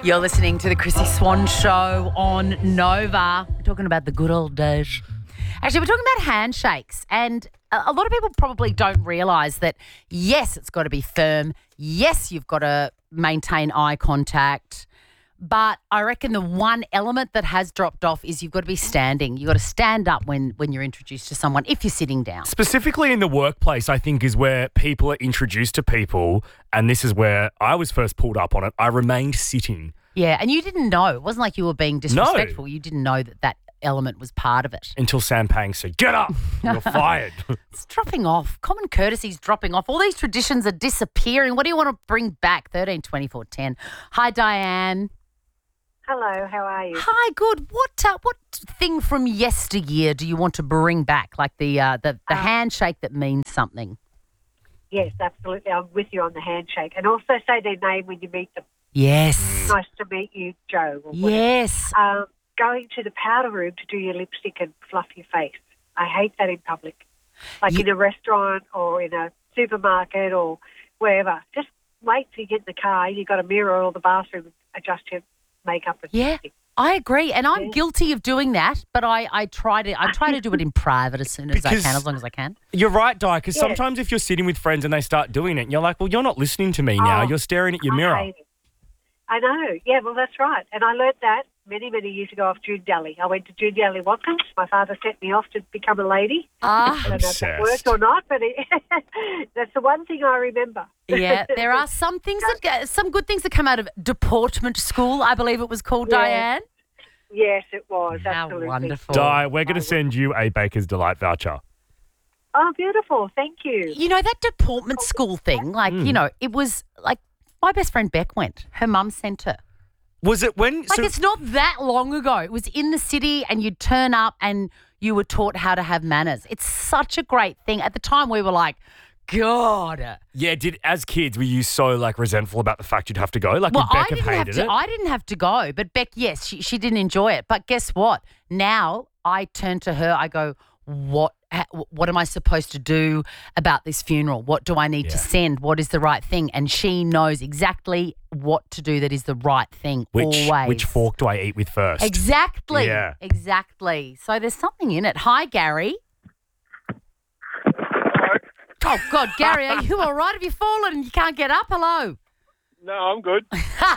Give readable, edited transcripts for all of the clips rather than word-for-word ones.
You're listening to the Chrissy Swan Show on Nova. We're talking about the good old days. Actually, we're talking about handshakes, and a lot of people probably don't realise that, yes, it's got to be firm. Yes, you've got to maintain eye contact. But I reckon the one element that has dropped off is you've got to be standing. You've got to stand up when you're introduced to someone if you're sitting down. Specifically in the workplace, I think, is where people are introduced to people, and this is where I was first pulled up on it. I remained sitting. Yeah, and you didn't know. It wasn't like you were being disrespectful. No. You didn't know that element was part of it. Until Sam Pang said, "Get up, you're fired." It's dropping off. Common courtesy's dropping off. All these traditions are disappearing. What do you want to bring back? 13 24 10. Hi, Diane. Hello, how are you? Hi, good. What thing from yesteryear do you want to bring back? Like the handshake that means something. Yes, absolutely. I'm with you on the handshake. And also say their name when you meet them. Yes. Nice to meet you, Joe. Yes. Going to the powder room to do your lipstick and fluff your face. I hate that in public. Like in a restaurant or in a supermarket or wherever. Just wait till you get in the car. You've got a mirror or the bathroom, adjust your makeup and lipstick. I agree, and I'm guilty of doing that, but I try to do it in private as soon as I can, as long as I can. You're right, Di, because sometimes if you're sitting with friends and they start doing it, you're like, well, you're not listening to me now. You're staring at your mirror. I know. Yeah, well, that's right. And I learned that many, many years ago off June Daly. I went to June Daly Watkins. My father sent me off to become a lady. I don't know if that worked or not, but that's the one thing I remember. Yeah, there are some things some good things that come out of deportment school, I believe it was called, Diane. Yes, it was. How absolutely. Wonderful. Di, we're going to send you a Baker's Delight voucher. Oh, beautiful. Thank you. You know, that deportment school thing, like, you know, it was like my best friend Beck went. Her mum sent her. Was it when? Like, it's not that long ago. It was in the city and you'd turn up and you were taught how to have manners. It's such a great thing. At the time, we were like, God. Yeah, as kids, were you so, like, resentful about the fact you'd have to go? Like, would Beck have hated it? I didn't have to go, but Beck, yes, she didn't enjoy it. But guess what? Now I turn to her, I go, what am I supposed to do about this funeral? What do I need to send? What is the right thing? And she knows exactly what to do that is the right thing always. Which fork do I eat with first? Exactly. Yeah. Exactly. So there's something in it. Hi, Gary. Oh, God, Gary, are you all right? Have you fallen and you can't get up? Hello. No, I'm good.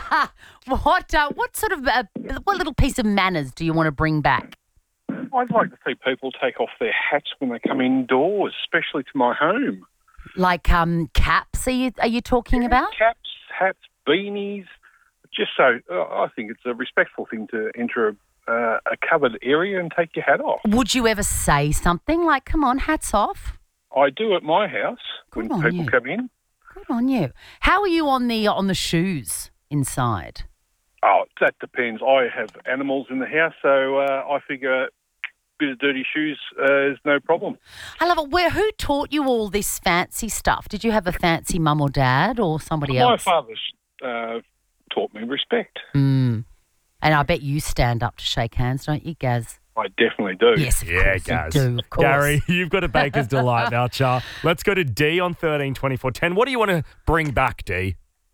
What little piece of manners do you want to bring back? I'd like to see people take off their hats when they come indoors, especially to my home. Like caps, are you talking about? Caps, hats, beanies. Just so, I think it's a respectful thing to enter a covered area and take your hat off. Would you ever say something like, come on, hats off? I do at my house when people come in. Good on you. How are you on the shoes inside? Oh, that depends. I have animals in the house, so I figure a bit of dirty shoes is no problem. I love it. Who taught you all this fancy stuff? Did you have a fancy mum or dad or somebody else? My father's taught me respect. And I bet you stand up to shake hands, don't you, Gaz? I definitely do. Yes, of course Gaz. you do, of course. Gary, you've got a Baker's Delight voucher. Let's go to Dee on 13 24 10. What do you want to bring back, Dee?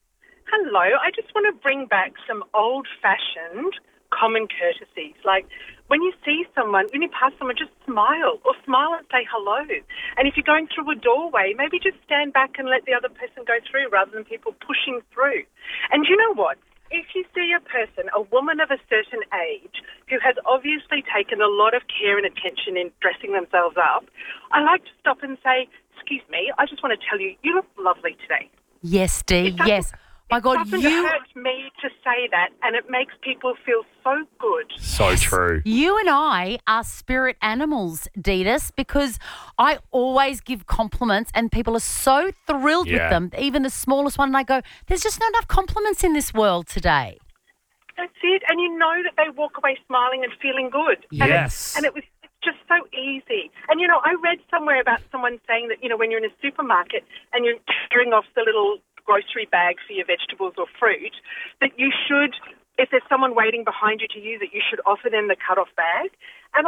Hello. I just want to bring back some old-fashioned common courtesies. Like when you see someone, when you pass someone, just smile and say hello. And if you're going through a doorway, maybe just stand back and let the other person go through rather than people pushing through. And you know what? If you see a person, a woman of a certain age, who has obviously taken a lot of care and attention in dressing themselves up, I like to stop and say, excuse me, I just want to tell you, you look lovely today. Yes, Dee, yes. My God, it doesn't hurt me to say that, and it makes people feel so good. So true. You and I are spirit animals, Deedus, because I always give compliments and people are so thrilled with them, even the smallest one, and I go, there's just not enough compliments in this world today. That's it, and you know that they walk away smiling and feeling good. Yes. And it's just so easy. And, you know, I read somewhere about someone saying that, you know, when you're in a supermarket and you're tearing off the little grocery bag for your vegetables or fruit, that you should, if there's someone waiting behind you to use it, you should offer them the cut-off bag. And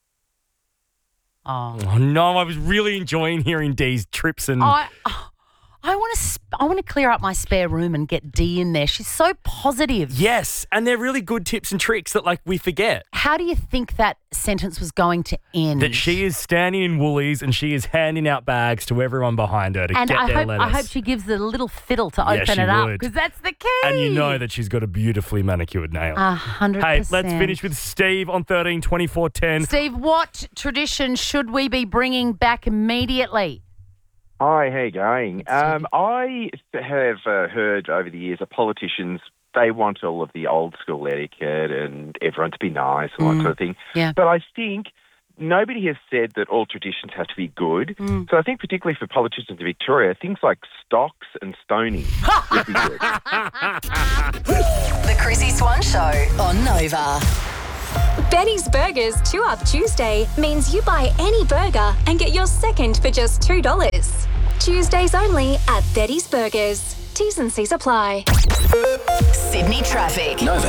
Oh, no, I was really enjoying hearing Dee's trips and... I want to clear up my spare room and get Dee in there. She's so positive. Yes, and they're really good tips and tricks that we forget. How do you think that sentence was going to end? That she is standing in Woolies and she is handing out bags to everyone behind her to get their letters. I hope she gives it a little fiddle to open she it up, would. because that's the key. And you know that she's got a beautifully manicured nail. 100%. Hey, let's finish with Steve on 13 24 10. Steve, what tradition should we be bringing back immediately? Hi, how you going? I have heard over the years that politicians, they want all of the old school etiquette and everyone to be nice and that sort of thing. Yeah. But I think nobody has said that all traditions have to be good. So I think particularly for politicians in Victoria, things like stocks and stoning would be good. The Chrissy Swan Show on Nova. Betty's Burgers 2-Up Tuesday means you buy any burger and get your second for just $2. Tuesdays only at Betty's Burgers. T's and C's apply. Sydney traffic. Nova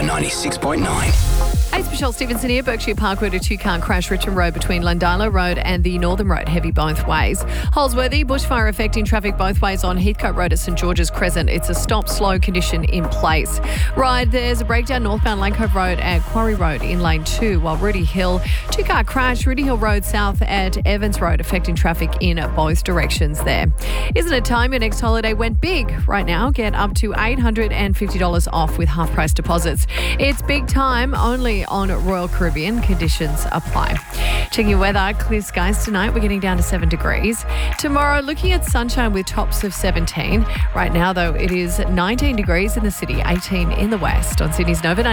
96.9. It's Michelle Stevenson here. Berkshire Park Road, a two-car crash, Richmond Road between Lundilo Road and the Northern Road, heavy both ways. Holsworthy, bushfire affecting traffic both ways on Heathcote Road at St George's Crescent. It's a stop-slow condition in place. Right, there's a breakdown northbound Langcove Road and Quarry Road in lane 2, while Rudy Hill, two-car crash, Rudy Hill Road south at Evans Road, affecting traffic in both directions there. Isn't it time your next holiday went big? Right now, get up to $850 off with half-price deposits. It's big time, only on Royal Caribbean. Conditions apply. Checking your weather, clear skies tonight. We're getting down to 7 degrees. Tomorrow, looking at sunshine with tops of 17. Right now, though, it is 19 degrees in the city, 18 in the west. On Sydney's Nova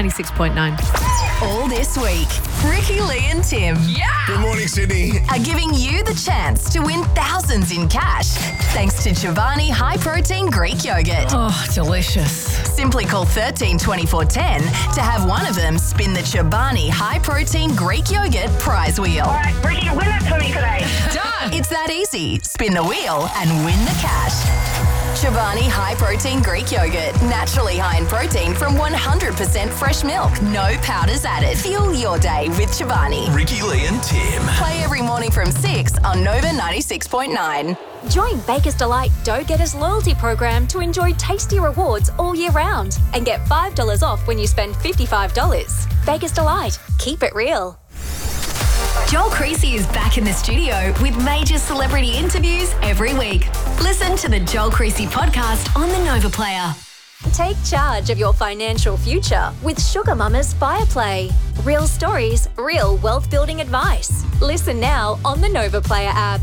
96.9. All this week, Ricky, Lee and Tim Good morning, Sydney. are giving you the chance to win thousands in cash thanks to Chobani High Protein Greek Yogurt. Oh, delicious. Simply call 13 24 10 to have one of them spin the Chobani High Protein Greek Yogurt prize wheel. All right, Ricky, win it for me today. Done! It's that easy. Spin the wheel and win the cash. Chobani High Protein Greek Yogurt. Naturally high in protein from 100% fresh milk. No powders added. Fuel your day with Chobani. Ricky, Lee and Tim. Play every morning from 6 on Nova 96.9. Join Baker's Delight Dough Getters loyalty program to enjoy tasty rewards all year round and get $5 off when you spend $55. Baker's Delight. Keep it real. Joel Creasy is back in the studio with major celebrity interviews every week. Listen to the Joel Creasy podcast on the Nova Player. Take charge of your financial future with Sugar Mama's Fireplay. Real stories, real wealth building advice. Listen now on the Nova Player app.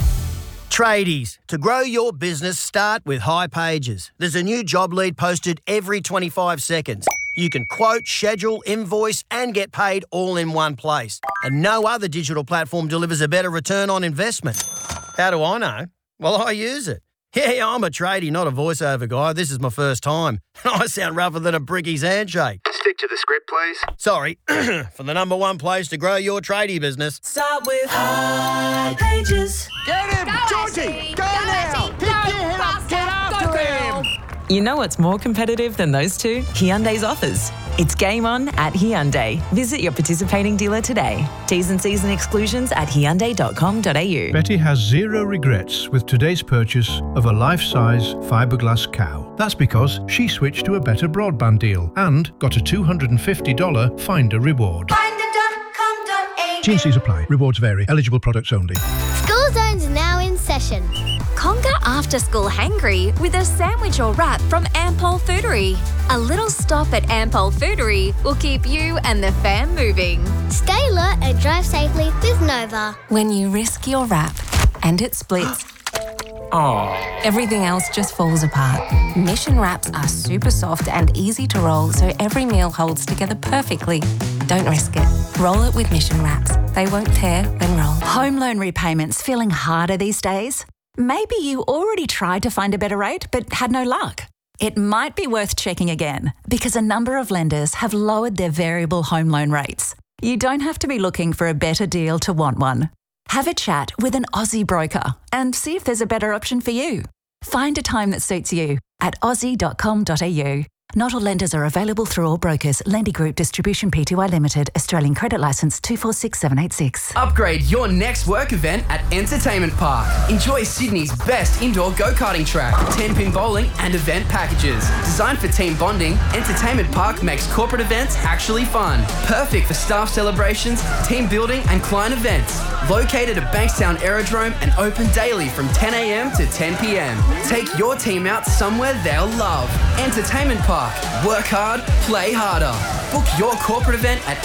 Tradies, to grow your business, start with High Pages. There's a new job lead posted every 25 seconds. You can quote, schedule, invoice and get paid all in one place. And no other digital platform delivers a better return on investment. How do I know? Well, I use it. Yeah, I'm a tradie, not a voiceover guy. This is my first time. And I sound rougher than a bricky's handshake. Stick to the script, please. Sorry, for the number one place to grow your tradie business. Start with High Pages. Get him, Georgie! Go now! Pick your head up, get after him! You know what's more competitive than those two? Hyundai's offers. It's game on at Hyundai. Visit your participating dealer today. T's and C's and exclusions at Hyundai.com.au. Betty has zero regrets with today's purchase of a life-size fiberglass cow. That's because she switched to a better broadband deal and got a $250 Finder reward. G&C's apply. Rewards vary. Eligible products only. School Zone's now in session. Conquer after-school hangry with a sandwich or wrap from Ampol Foodery. A little stop at Ampol Foodery will keep you and the fam moving. Stay alert and drive safely with Nova. When you risk your wrap and it splits, everything else just falls apart. Mission wraps are super soft and easy to roll so every meal holds together perfectly. Don't risk it. Roll it with Mission wraps. They won't tear when rolled. Home loan repayments feeling harder these days? Maybe you already tried to find a better rate but had no luck. It might be worth checking again because a number of lenders have lowered their variable home loan rates. You don't have to be looking for a better deal to want one. Have a chat with an Aussie broker and see if there's a better option for you. Find a time that suits you at aussie.com.au. Not all lenders are available through all brokers. Lendy Group Distribution Pty Limited. Australian Credit Licence 246786. Upgrade your next work event at Entertainment Park. Enjoy Sydney's best indoor go-karting track, 10-pin bowling and event packages. Designed for team bonding, Entertainment Park makes corporate events actually fun. Perfect for staff celebrations, team building and client events. Located at Bankstown Aerodrome and open daily from 10 a.m. to 10 p.m. Take your team out somewhere they'll love. Entertainment Park. Work hard, play harder. Book your corporate event at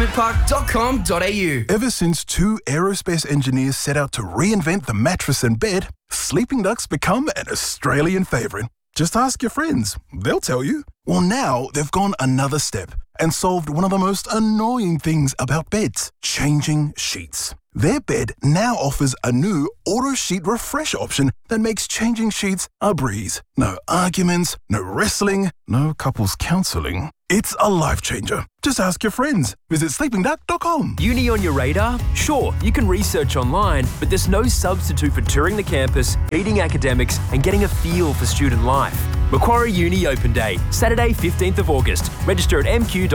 entertainmentpark.com.au. Ever since two aerospace engineers set out to reinvent the mattress and bed, Sleeping Duck's become an Australian favourite. Just ask your friends. They'll tell you. Well, now they've gone another step and solved one of the most annoying things about beds, changing sheets. Their bed now offers a new auto sheet refresh option that makes changing sheets a breeze. No arguments, no wrestling, no couples counselling. It's a life changer. Just ask your friends. Visit sleepingduck.com. Uni on your radar? Sure, you can research online, but there's no substitute for touring the campus, meeting academics, and getting a feel for student life. Macquarie Uni Open Day, Saturday 15th of August. Register at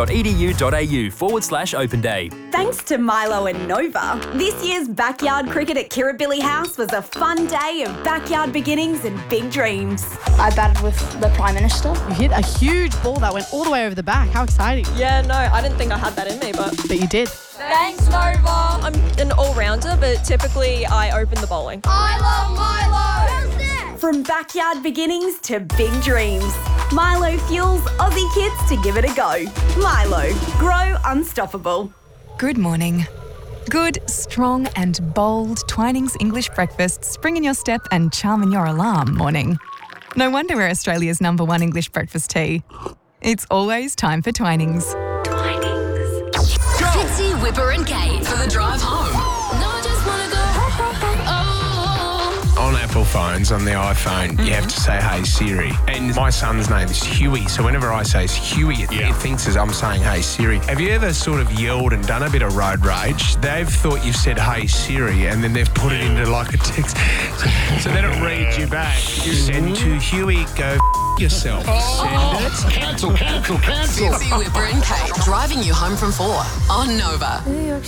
mq.edu.au/Open Day. Thanks to Milo and Nova, this year's backyard cricket at Kirribilli House was a fun day of backyard beginnings and big dreams. I batted with the Prime Minister. You hit a huge ball that went all the way over the back. How exciting. Yeah, no, I didn't think I had that in me, but you did. Thanks, Nova. I'm an all-rounder, but typically I open the bowling. I love Milo! From backyard beginnings to big dreams, Milo fuels Aussie kids to give it a go. Milo, grow unstoppable. Good morning. Good, strong and bold Twinings English breakfast spring in your step and charm in your alarm morning. No wonder we're Australia's #1 English breakfast tea. It's always time for Twinings. Fitzy, Whipper and Kate for the drive home. No, I just want to go. On Apple phones, on the iPhone, you have to say, hey, Siri. And my son's name is Huey, so whenever I say Huey, it thinks as I'm saying, hey, Siri. Have you ever sort of yelled and done a bit of road rage? They've thought you've said, hey, Siri, and then they've put it into like a text. So then it reads you back. You send to Huey, go yourself. Send it. Cancel. Fitzy, Whipper and Kate driving you home from 4 on Nova.